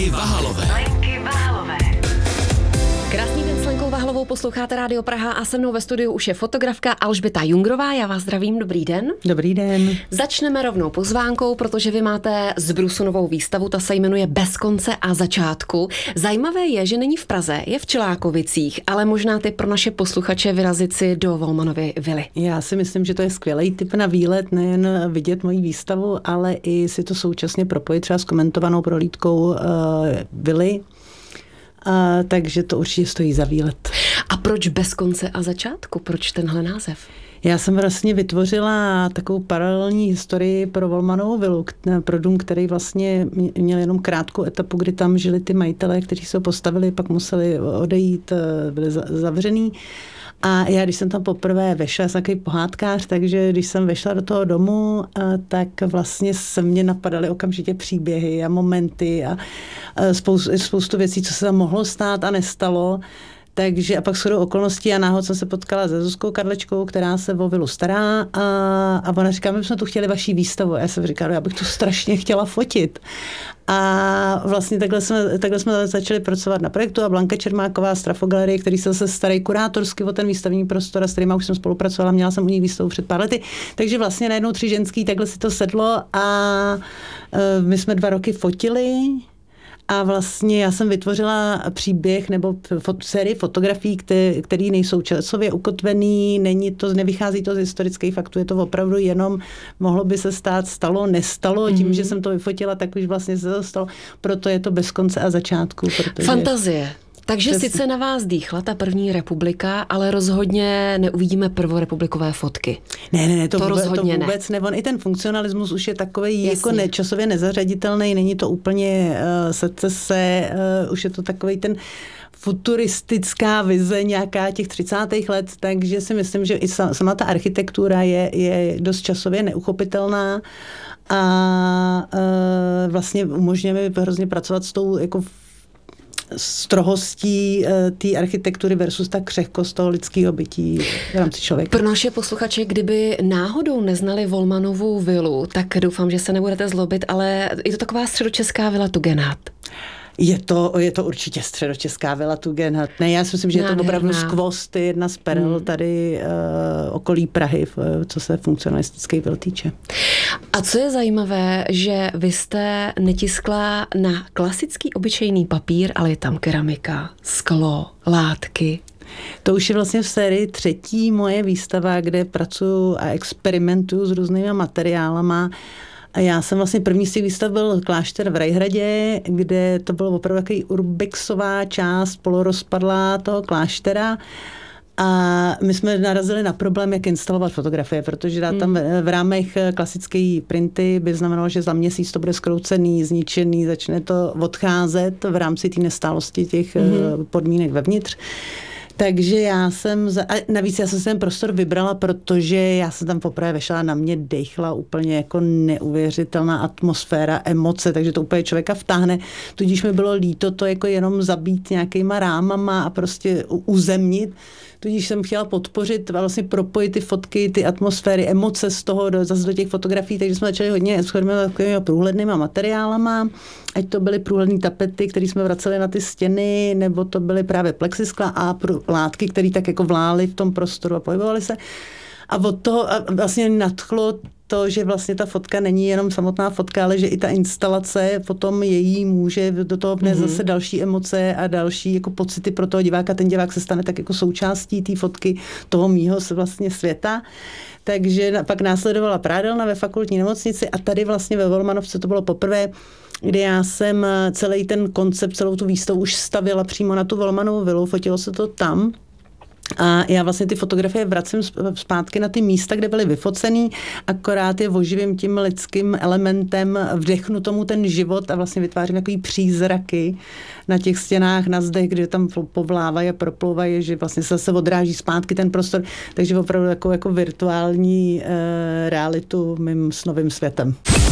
Lenky Vahalové. Krásný den s Lenkou Vahalovou, posloucháte Rádio Praha a se mnou ve studiu už je fotografka Alžběta Jungrová. Já vás zdravím, dobrý den. Dobrý den. Začneme rovnou pozvánkou, protože vy máte z Brusu novou výstavu, ta se jmenuje Bez konce a začátku. Zajímavé je, že není v Praze, je v Čelákovicích, ale možná ty pro naše posluchače vyrazit si do Volmanovy vily. Já si myslím, že to je skvělý tip na výlet, nejen vidět moji výstavu, ale i si to současně propojit třeba s komentovanou prohlídkou vily. Takže to určitě stojí za výlet. A proč Bez konce a začátku? Proč tenhle název? Já jsem vlastně vytvořila takovou paralelní historii pro Volmanovou vilu, pro dům, který vlastně měl jenom krátkou etapu, kdy tam žili ty majitelé, kteří se ho postavili, pak museli odejít, byli zavřený. A já, když jsem tam poprvé vešla, jsem takový pohádkář, takže když jsem vešla do toho domu, tak vlastně se mě napadaly okamžitě příběhy a momenty a spoustu věcí, co se tam mohlo stát a nestalo. Takže a pak shodou okolností a náhod jsem se potkala se Zuzkou Karlečkou, která se o vilu stará a ona říká, my bychom tu chtěli vaši výstavu. A já jsem říkala, já bych tu strašně chtěla fotit. A vlastně takhle jsme začali pracovat na projektu a Blanka Čermáková z Trafogalerie, který se zase starají kurátorsky o ten výstavní prostor a s kterýma už jsem spolupracovala, měla jsem u nich výstavu před pár lety. Takže vlastně najednou 3 ženský, takhle si to sedlo a my jsme 2 roky fotili. A vlastně já jsem vytvořila příběh nebo sérii fotografií, které nejsou časově ukotvený, nevychází to z historických faktů, je to opravdu jenom mohlo by se stát, stalo, nestalo, tím, že jsem to vyfotila, tak už vlastně se to stalo, proto je to Bez konce a začátku. Protože... Fantazie. Takže přesně. Sice na vás dýchla ta první republika, ale rozhodně neuvidíme prvorepublikové fotky. Ne, to vůbec ne. On i ten funkcionalismus už je takový jako časově nezařaditelný, není to úplně secese, už je to takový ten futuristická vize nějaká těch 30. let, takže si myslím, že i sama ta architektura je dost časově neuchopitelná a vlastně umožňuje mi hrozně pracovat s tou jako strohostí té architektury versus ta křehkost toho lidského bytí v rámci člověka. Pro naše posluchače, kdyby náhodou neznali Volmanovu vilu, tak doufám, že se nebudete zlobit, ale je to taková středočeská vila Tugendhat. Je to určitě středočeská vila Tugendhat. Ne, já si myslím, že je to opravdu skvost, jedna z perel tady okolí Prahy, co se funkcionalistických vil týče. A co je zajímavé, že vy jste netiskla na klasický obyčejný papír, ale je tam keramika, sklo, látky. To už je vlastně v sérii 3. moje výstava, kde pracuji a experimentuju s různými materiálama. A já jsem vlastně první z těch výstav byl klášter v Rajhradě, kde to bylo opravdu takový urbexová část polorozpadlá toho kláštera. A my jsme narazili na problém, jak instalovat fotografie, protože dát tam v rámech klasické printy by znamenalo, že za měsíc to bude zkroucený, zničený, začne to odcházet v rámci té nestálosti těch podmínek vevnitř. Takže navíc já jsem si ten prostor vybrala, protože já jsem tam poprvé vešla, na mě dechla úplně jako neuvěřitelná atmosféra, emoce, takže to úplně člověka vtáhne. Tudíž mi bylo líto to jako jenom zabít nějakýma rámama a prostě uzemnit. Tudíž jsem chtěla podpořit a vlastně propojit ty fotky, ty atmosféry, emoce z toho zase do těch fotografií, takže jsme začali hodně experimentovat takovými průhlednýma materiálama, ať to byly průhledné tapety, které jsme vraceli na ty stěny, nebo to byly právě plexiskla a látky, které tak jako vlály v tom prostoru a pohybovaly se. A od toho vlastně nadchlo to, že vlastně ta fotka není jenom samotná fotka, ale že i ta instalace potom její může do toho vnést zase další emoce a další jako pocity pro toho diváka. Ten divák se stane tak jako součástí té fotky toho mýho vlastně světa. Takže pak následovala prádelna ve fakultní nemocnici a tady vlastně ve Volmanovce to bylo poprvé, kdy já jsem celý ten koncept, celou tu výstavu už stavila přímo na tu Volmanovu vilu, fotilo se to tam. A já vlastně ty fotografie vracím zpátky na ty místa, kde byly vyfocený, akorát je oživím tím lidským elementem, vdechnu tomu ten život a vlastně vytvářím takový přízraky na těch stěnách, na zdech, kde tam povlávají a proplouvají, že vlastně se odráží zpátky ten prostor, takže opravdu jako virtuální realitu mým snovým světem.